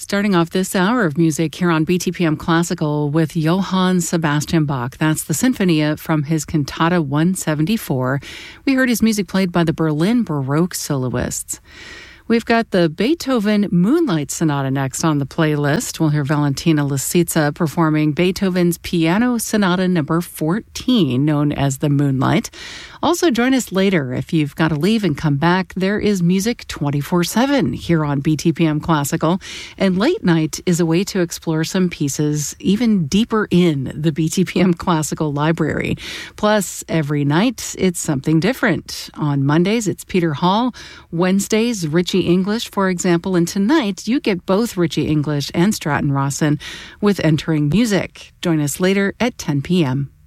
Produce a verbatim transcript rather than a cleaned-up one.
Starting off this hour of music here on B T P M Classical with Johann Sebastian Bach. That's the Sinfonia from his Cantata one seventy-four. We heard his music played by the Berlin Baroque soloists. We've got the Beethoven Moonlight Sonata next on the playlist. We'll hear Valentina Lisitsa performing Beethoven's Piano Sonata number fourteen, known as the Moonlight. Also join us later. If you've got to leave and come back, there is music twenty-four seven here on B T P M Classical. And late night is a way to explore some pieces even deeper in the B T P M Classical library. Plus, every night, it's something different. On Mondays, it's Peter Hall. Wednesdays, Richie English, for example. And tonight, you get both Richie English and Stratton Rawson with Entering Music. Join us later at ten p.m.